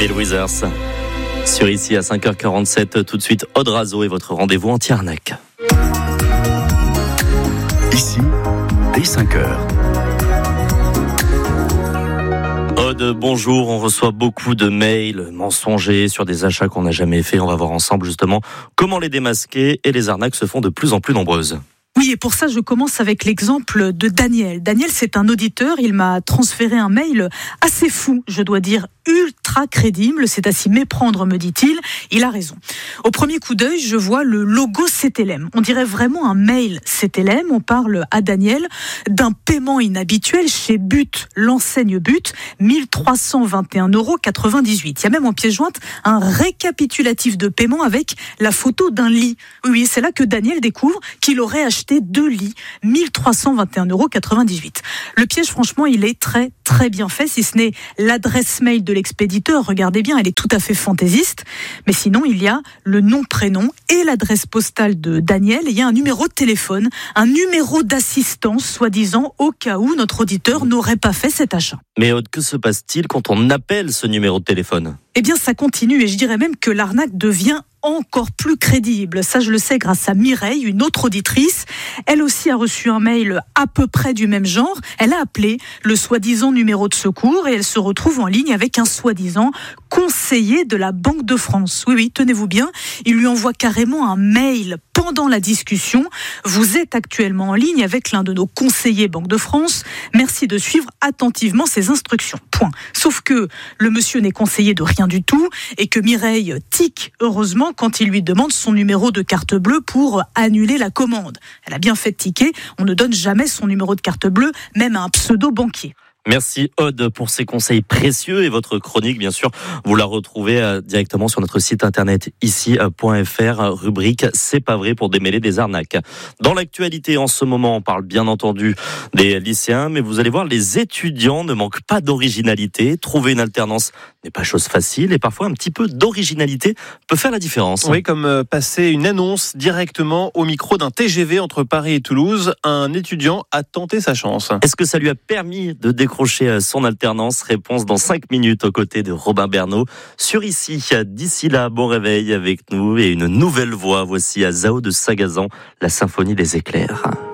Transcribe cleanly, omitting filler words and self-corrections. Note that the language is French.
Bill Withers. Sur ici à 5h47, tout de suite, Aude Razo et votre rendez-vous anti-arnaque. Ici, dès 5h. Aude, bonjour. On reçoit beaucoup de mails mensongers sur des achats qu'on n'a jamais fait. On va voir ensemble justement comment les démasquer, et les arnaques se font de plus en plus nombreuses. Oui, et pour ça, je commence avec l'exemple de Daniel. Daniel, c'est un auditeur. Il m'a transféré un mail assez fou, je dois dire, ultra crédible. C'est à s'y méprendre, me dit-il. Il a raison. Au premier coup d'œil, je vois le logo CTLM. On dirait vraiment un mail CTLM. On parle à Daniel d'un paiement inhabituel chez But, l'enseigne But, 1321,98 €. Il y a même en pièce jointe un récapitulatif de paiement avec la photo d'un lit. Oui, c'est là que Daniel découvre qu'il aurait acheté 2 lits, 1321,98 €. Le piège, franchement, il est très, très bien fait, si ce n'est l'adresse mail de l'expéditeur. Regardez bien, elle est tout à fait fantaisiste. Mais sinon, il y a le nom, prénom et l'adresse postale de Daniel. Et il y a un numéro de téléphone, un numéro d'assistance, soi-disant, au cas où notre auditeur n'aurait pas fait cet achat. Mais Aude, que se passe-t-il quand on appelle ce numéro de téléphone ? Eh bien, ça continue, et je dirais même que l'arnaque devient encore plus crédible. Ça, je le sais grâce à Mireille, une autre auditrice. Elle aussi a reçu un mail à peu près du même genre. Elle a appelé le soi-disant numéro de secours et elle se retrouve en ligne avec un soi-disant conseiller de la Banque de France. Oui, tenez-vous bien, il lui envoie carrément un mail pendant la discussion. Vous êtes actuellement en ligne avec l'un de nos conseillers Banque de France. Merci de suivre attentivement ces instructions. Point. Sauf que le monsieur n'est conseiller de rien du tout et que Mireille tique, heureusement, quand il lui demande son numéro de carte bleue pour annuler la commande. Elle a bien fait tiquer, on ne donne jamais son numéro de carte bleue, même à un pseudo-banquier. Merci Aude pour ces conseils précieux, et votre chronique, bien sûr, vous la retrouvez directement sur notre site internet ici.fr, rubrique C'est pas vrai, pour démêler des arnaques. Dans l'actualité en ce moment, on parle bien entendu des lycéens, mais vous allez voir, les étudiants ne manquent pas d'originalité. Trouver une alternance n'est pas chose facile, et parfois un petit peu d'originalité peut faire la différence. Oui, comme passer une annonce directement au micro d'un TGV entre Paris et Toulouse. Un étudiant a tenté sa chance. Est-ce que ça lui a permis de décrocher son alternance? Réponse dans 5 minutes aux côtés de Robin Bernot sur ici. D'ici là, bon réveil avec nous et une nouvelle voix. Voici à Zao de Sagazan, la symphonie des éclairs.